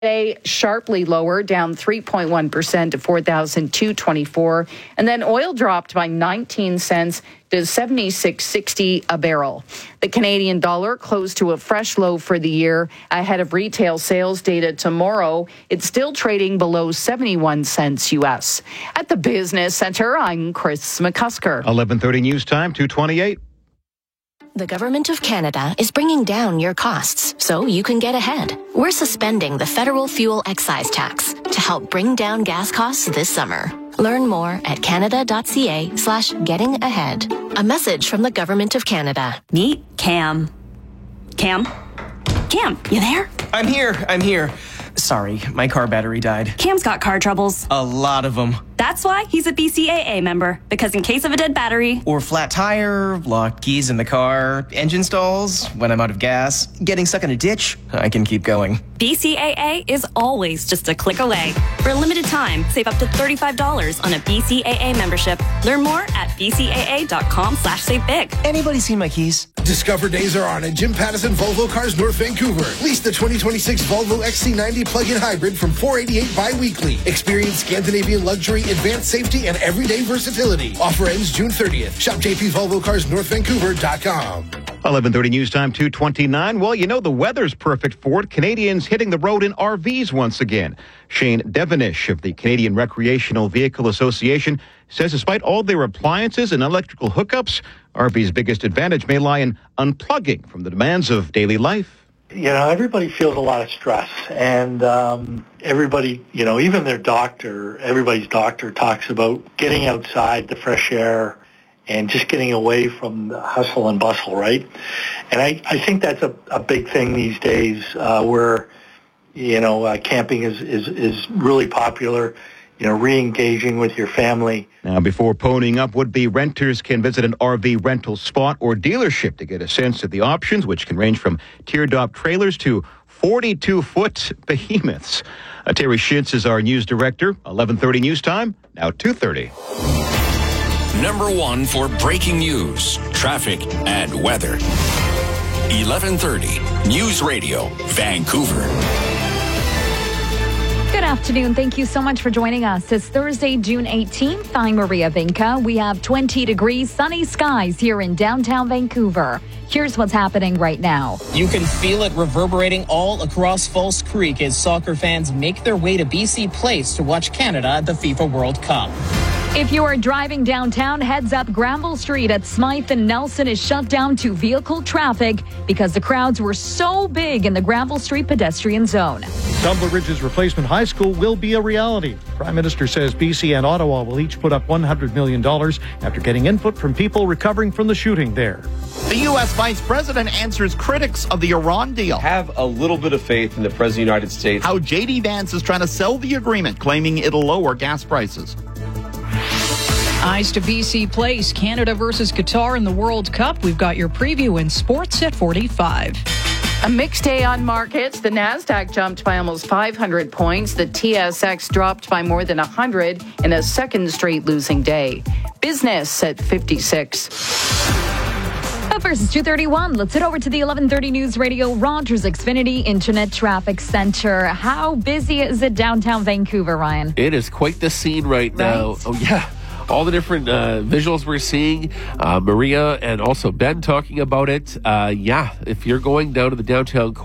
Today, sharply lower, down 3.1% to $4,224. And then oil dropped by 19 cents to $76.60 a barrel. The Canadian dollar closed to a fresh low for the year ahead of retail sales data tomorrow. It's still trading below 71 cents U.S. At the Business Center, I'm Chris McCusker. 11:30 news time, 2:28. The Government of Canada is bringing down your costs so you can get ahead. We're suspending the federal fuel excise tax to help bring down gas costs this summer. Learn more at canada.ca/getting ahead. A message from the Government of Canada. Meet Cam. Cam? Cam, you there? I'm here. Sorry, my car battery died. Cam's got car troubles. A lot of them. That's why he's a BCAA member, because in case of a dead battery, or flat tire, locked keys in the car, engine stalls, when I'm out of gas, getting stuck in a ditch, I can keep going. BCAA is always just a click away. For a limited time, save up to $35 on a BCAA membership. Learn more at bcaa.com/savebig. Anybody seen my keys? Discover days are on at Jim Pattison Volvo Cars North Vancouver. Lease the 2026 Volvo XC90 plug-in hybrid from $488 bi-weekly. Experience Scandinavian luxury, advanced safety, and everyday versatility. Offer ends June 30th. Shop JP Volvo Cars North Vancouver.com. 11:30 news time, 2:29. Well, you know the weather's perfect for it. Canadians hitting the road in RVs once again. Shane Devenish of the Canadian Recreational Vehicle Association says despite all their appliances and electrical hookups, RV's biggest advantage may lie in unplugging from the demands of daily life. You know, everybody feels a lot of stress, and everybody, you know, even their doctor, everybody's doctor talks about getting outside, the fresh air, and just getting away from the hustle and bustle, right? And I think that's a big thing these days where, you know, camping is really popular, you know, re-engaging with your family. Now, before ponying up, would-be renters can visit an RV rental spot or dealership to get a sense of the options, which can range from teardrop trailers to 42-foot behemoths. Terry Schintz is our news director. 11:30 news time, now 2:30. Number one for breaking news, traffic, and weather. 11:30 News Radio, Vancouver. Good afternoon. Thank you so much for joining us. It's Thursday, June 18th. I'm Maria Vinca. We have 20 degrees, sunny skies here in downtown Vancouver. Here's what's happening right now. You can feel it reverberating all across False Creek as soccer fans make their way to BC Place to watch Canada at the FIFA World Cup. If you are driving downtown, heads up. Granville Street at Smythe and Nelson is shut down to vehicle traffic because the crowds were so big in the Granville Street pedestrian zone. Dumbler Ridge's replacement high school will be a reality. Prime Minister says BC and Ottawa will each put up $100 million after getting input from people recovering from the shooting there. The U.S. Vice President answers critics of the Iran deal. Have a little bit of faith in the President of the United States. How J.D. Vance is trying to sell the agreement, claiming it'll lower gas prices. Eyes to BC Place, Canada versus Qatar in the World Cup. We've got your preview in sports at 45. A mixed day on markets. The Nasdaq jumped by almost 500 points. The TSX dropped by more than 100 in a second straight losing day. Business at 56. Up first, it's 2:31. Let's head over to the 11:30 News Radio Rogers Xfinity Internet Traffic Center. How busy is it downtown Vancouver, Ryan? It is quite the scene right now. Oh, yeah. All the different visuals we're seeing, Maria and also Ben talking about it. If you're going down to the downtown core,